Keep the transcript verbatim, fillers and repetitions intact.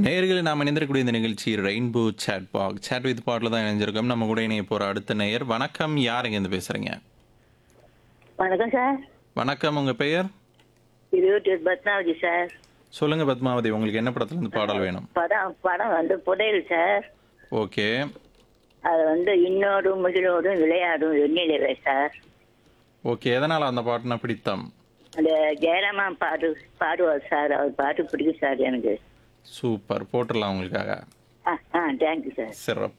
நேயர்களை நாம் இணைந்திருக்கக்கூடிய இந்த நிகழ்ச்சி rainbow chat Bagh chat with பாட்டில் தான் இணைஞ்சிருக்கோம். நம்ம கூட இணைய போகிற அடுத்த நேயர். வணக்கம், யார் இங்கேருந்து பேசுகிறீங்க? வணக்கம் சார். வணக்கம், உங்கள் பெயர்? இருபத்தி பத்மாவதி சார். சொல்லுங்கள் பத்மாவதி, உங்களுக்கு என்ன படத்துலேருந்து பாடல் வேணும்? படம் படம் வந்து புதையல் சார். ஓகே. அது வந்து இன்னோடும் முகிலோடும் விளையாடும் வெண்ணிலவே சார். ஓகே, எதனால் அந்த பாட்டுனா பிடித்தம்? அந்த ஜெயராமா பாடு பாடுவார் சார். அவர் பாட்டு பிடிக்கும் சார் எனக்கு. சூப்பர், போட்டுடலாம் உங்களுக்காக. ஆ ஆ தேங்க்யூ சார். சிறப்பு.